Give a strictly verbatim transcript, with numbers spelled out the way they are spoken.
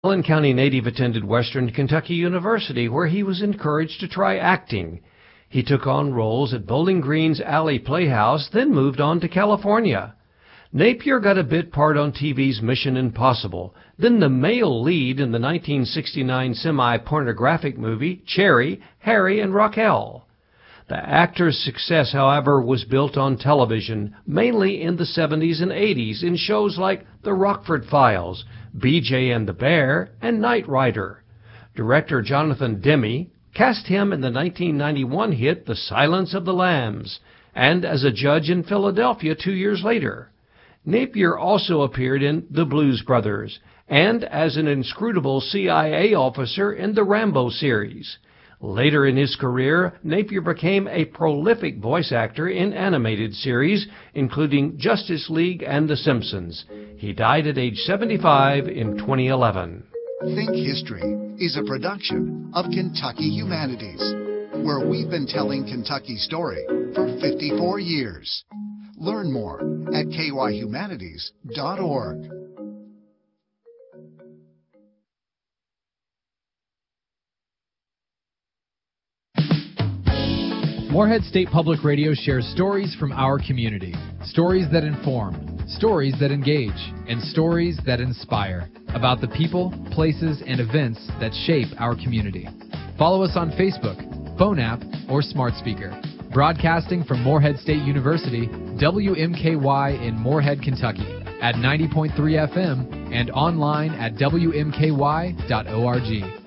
Allen County native attended Western Kentucky University, where he was encouraged to try acting. He took on roles at Bowling Green's Alley Playhouse, then moved on to California. Napier got a bit part on T V's Mission Impossible, then the male lead in the nineteen sixty-nine semi-pornographic movie Cherry, Harry, and Raquel. The actor's success, however, was built on television, mainly in the seventies and eighties in shows like The Rockford Files, B J and the Bear, and Knight Rider. Director Jonathan Demme cast him in the nineteen ninety-one hit The Silence of the Lambs, and as a judge in Philadelphia two years later. Napier also appeared in The Blues Brothers, and as an inscrutable C I A officer in the Rambo series. Later in his career, Napier became a prolific voice actor in animated series, including Justice League and The Simpsons. He died at age seventy-five in twenty eleven. Think History is a production of Kentucky Humanities, where we've been telling Kentucky's story for fifty-four years. Learn more at k y humanities dot org. Morehead State Public Radio shares stories from our community. Stories that inform, stories that engage, and stories that inspire about the people, places, and events that shape our community. Follow us on Facebook, phone app, or smart speaker. Broadcasting from Morehead State University, W M K Y in Morehead, Kentucky, at ninety point three F M and online at w m k y dot org.